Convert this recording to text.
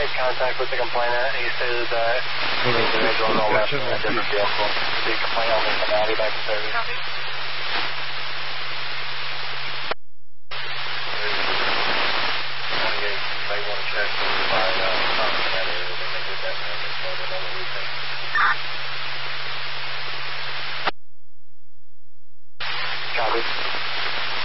made contact with the complainant. He stated that the individual is all left in a different vehicle. The complainant will come out back to service.